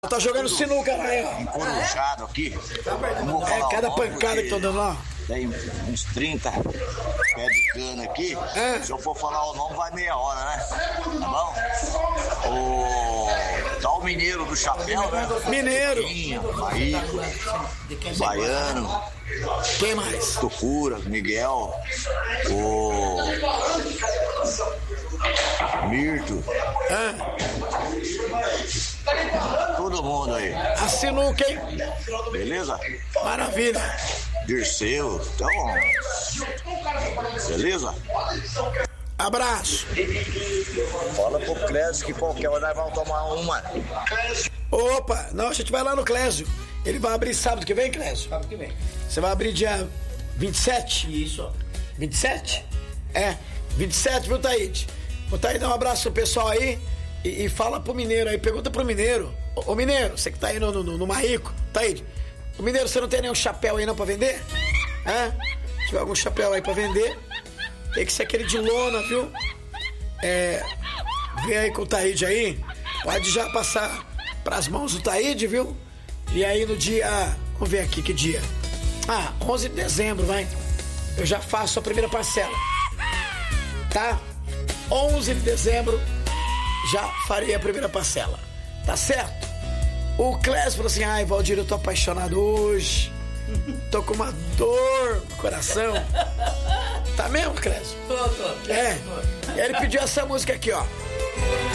Tá jogando sinuca lá, ó. Encorujado aqui. Cada pancada que tô dando lá. Tem uns 30 pés de cana aqui. Se eu for falar o nome, vai meia hora, né? Tá bom? Tá o mineiro do chapéu, né? Mineiro. Marico, Baiano. Quem mais? Tucura, Miguel. O Mirto. Todo mundo aí. A sinuca, hein? Beleza? Maravilha. Dirceu, então. Beleza? Abraço. Fala pro Clésio que qualquer hora nós vamos tomar uma. Opa, não, a gente vai lá no Clésio. Ele vai abrir sábado que vem, Clésio? Sábado que vem. Você vai abrir dia 27? Isso. 27? 27, viu, Taíde? Ô, Taíde, dá um abraço pro pessoal aí e fala pro Mineiro aí, pergunta pro Mineiro. Ô, Mineiro, você que tá aí no Marico, Taíde. Ô, Mineiro, você não tem nenhum chapéu aí não pra vender? Se tiver algum chapéu aí pra vender, tem que ser aquele de lona, viu? Vem aí com o Taíde aí, pode já passar pras mãos do Taíde, viu? E aí no dia, vamos ver aqui que dia. 11 de dezembro, vai. Eu já faço a primeira parcela. Tá? 11 de dezembro já farei a primeira parcela. Tá certo? O Clésio falou assim: ai, Valdir, eu tô apaixonado hoje. Tô com uma dor no coração. Tá mesmo, Clésio? Tô. E aí ele pediu essa música aqui, ó.